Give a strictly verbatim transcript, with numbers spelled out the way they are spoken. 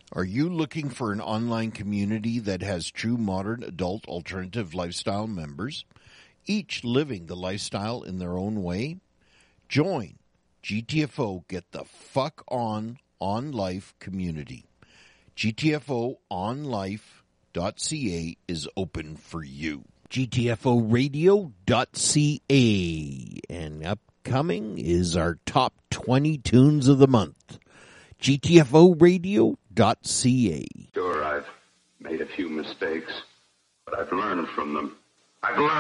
Are you looking for an online community that has true modern adult alternative lifestyle members, each living the lifestyle in their own way? Join G T F O Get the Fuck On On Life community. G T F O on life dot c a is open for you. G T F O radio dot c a. And upcoming is our top twenty tunes of the month. G T F O radio dot c a. Sure, I've made a few mistakes, but I've learned from them. I've learned.